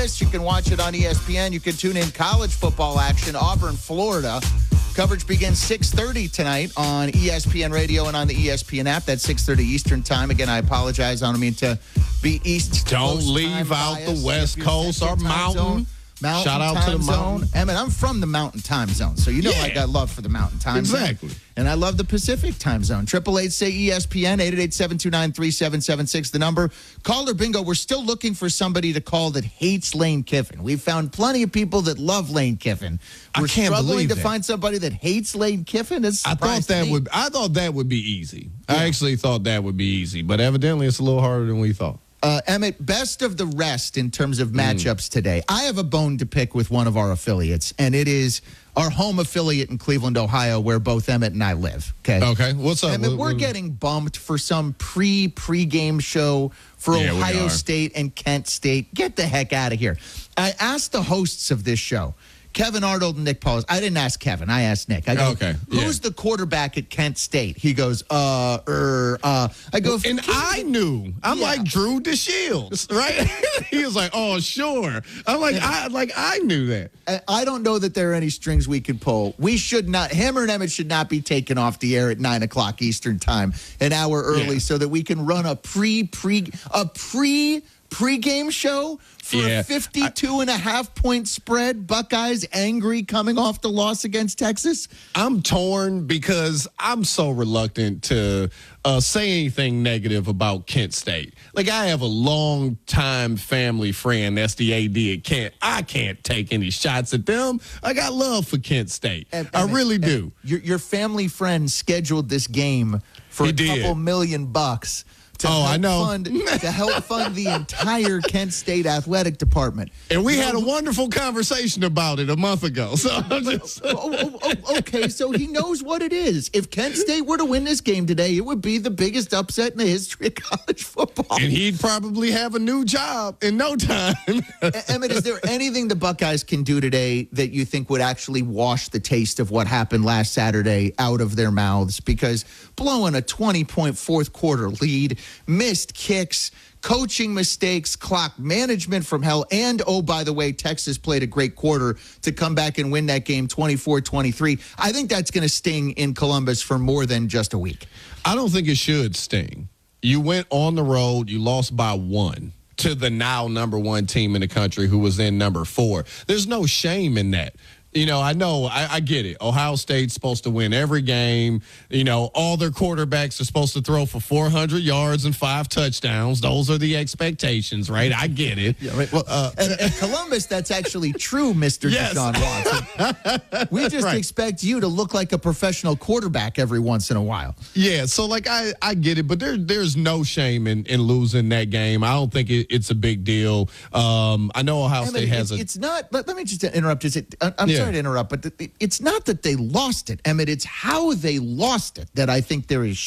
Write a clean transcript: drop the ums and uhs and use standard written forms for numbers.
Miss, you can watch it on ESPN. You can tune in college football action, Auburn, Florida. Coverage begins 6:30 tonight on ESPN Radio and on the ESPN app. That's 6:30 Eastern time. Again, I apologize. I don't mean to be East Don't Coast leave time out bias. the West Coast or Mountain. Shout out to the Mountain. Emmett, I'm from the Mountain time zone, so you know I got love for the Mountain time zone. Exactly. And I love the Pacific time zone. 888-SAY-ESPN, 888-729-3776, the number. Caller bingo, we're still looking for somebody to call that hates Lane Kiffin. We've found plenty of people that love Lane Kiffin. We're I can't struggling believe to that. find somebody that hates Lane Kiffin. It's I thought that would be easy. I actually thought that would be easy, but evidently it's a little harder than we thought. Emmett, best of the rest in terms of matchups today. I have a bone to pick with one of our affiliates, and it is our home affiliate in Cleveland, Ohio, where both Emmett and I live. Okay. What's up? Emmett, we're getting bumped for some pre-game show for Ohio State and Kent State. Get the heck out of here. I asked the hosts of this show, Kevin Arnold and Nick Paulus. I didn't ask Kevin. I asked Nick. I go, who's the quarterback at Kent State? He goes, I go, and I knew. I'm like Drew DeShields, right? He was like, oh, sure. I'm like, I knew that. I don't know that there are any strings we could pull. We should not, Hammer and Emmett should not be taken off the air at 9 o'clock Eastern time, an hour early, so that we can run a pre-game show for a 52.5-point spread. Buckeyes angry coming off the loss against Texas. I'm torn because I'm so reluctant to say anything negative about Kent State. Like, I have a long-time family friend that's the AD at Kent. I can't take any shots at them. I got love for Kent State. I really do. Your family friend scheduled this game for couple $1 million to help fund the entire Kent State athletic department. And we had a wonderful conversation about it a month ago. So I'm just okay, so he knows what it is. If Kent State were to win this game today, it would be the biggest upset in the history of college football. And he'd probably have a new job in no time. Emmett, is there anything the Buckeyes can do today that you think would actually wash the taste of what happened last Saturday out of their mouths? Because blowing a 20-point fourth quarter lead, missed kicks, coaching mistakes, clock management from hell, and, oh, by the way, Texas played a great quarter to come back and win that game 24-23. I think that's going to sting in Columbus for more than just a week. I don't think it should sting. You went on the road, you lost by 1 to the now number 1 team in the country who was in number 4. There's no shame in that. You know, I get it. Ohio State's supposed to win every game. You know, all their quarterbacks are supposed to throw for 400 yards and 5 touchdowns. Those are the expectations, right? I get it. Yeah, right. Well, at Columbus, that's actually true, Mr. Deshaun Watson. We just expect you to look like a professional quarterback every once in a while. Yeah, so, like, I get it, but there's no shame in losing that game. I don't think it's a big deal. I know Ohio State has It's not, let me just interrupt. I'm sorry to interrupt, but it's not that they lost it, Emmett. It's how they lost it that I think there is